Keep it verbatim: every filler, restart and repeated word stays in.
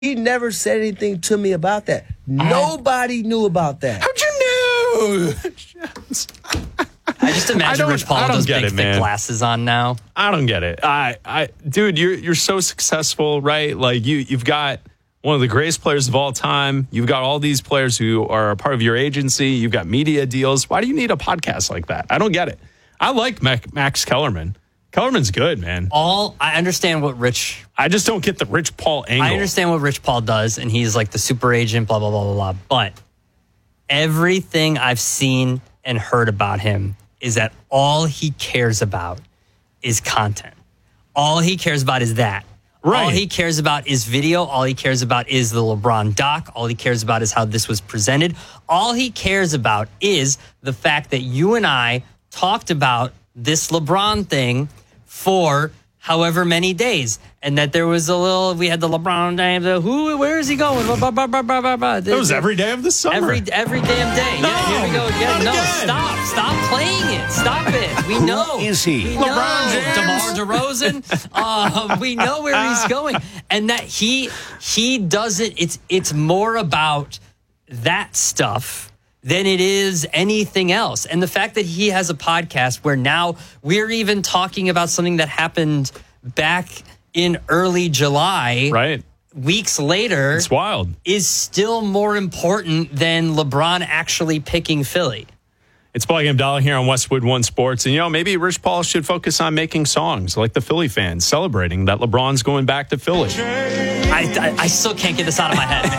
He never said anything to me about that. Nobody knew about that. How'd you know? I just imagine I Rich Paul with those big, it, thick man. glasses on now. I don't get it. I, I, dude, you're you're so successful, right? Like you, you've got one of the greatest players of all time. You've got all these players who are a part of your agency. You've got media deals. Why do you need a podcast like that? I don't get it. I like Mac, Max Kellerman. Kellerman's good, man. All I understand what Rich. I just don't get the Rich Paul angle. I understand what Rich Paul does, and he's like the super agent, blah blah blah blah blah. But everything I've seen and heard about him is that all he cares about is content. All he cares about is that. Right. All he cares about is video. All he cares about is the LeBron doc. All he cares about is how this was presented. All he cares about is the fact that you and I talked about this LeBron thing for however many days, and that there was a little, we had the LeBron James, uh, who, where is he going? Blah, blah, blah, blah, blah, blah. It was every day of the summer. Every every damn day. No, yeah, here we go again. No, again. stop. Stop playing it. Stop it. We know. Who is he? We LeBron know. James. DeMar DeRozan. uh, we know where he's going. And that he he doesn't, it's it's more about that stuff than it is anything else. And the fact that he has a podcast where now we're even talking about something that happened back in early July. Right. Weeks later. It's wild. Is still more important than LeBron actually picking Philly. It's Ball Game Dollar here on Westwood One Sports. And, you know, maybe Rich Paul should focus on making songs like the Philly fans celebrating that LeBron's going back to Philly. I, I, I still can't get this out of my head, man.